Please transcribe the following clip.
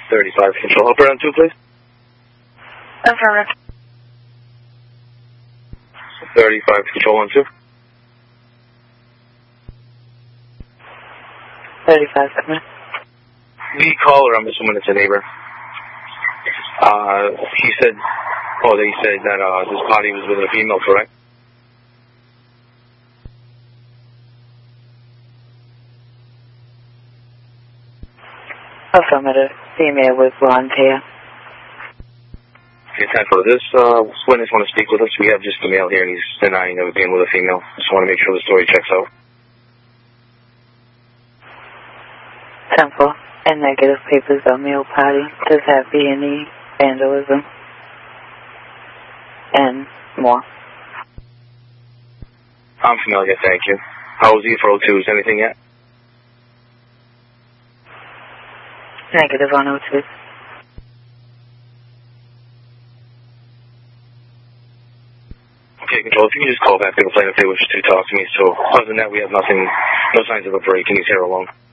35, control. Helper on 2, please. Affirmative. 35, control on 2. 35, affirmative. The caller, I'm assuming it's a neighbor. He said, they said that this party was with a female, correct? Affirmative. Female with blonde hair. Okay, time for this witness want to speak with us. We have just a male here, and he's denying of being with a female. Just want to make sure the story checks out. Temple and negative papers on male party. Does have B&E, vandalism, and more. I'm familiar, thank you. How was he for 02? Is anything yet? Negative on 02. Okay, control. If you can just call back to the plane if they wish to talk to me. So other than that, we have nothing, no signs of a break, and he's here alone.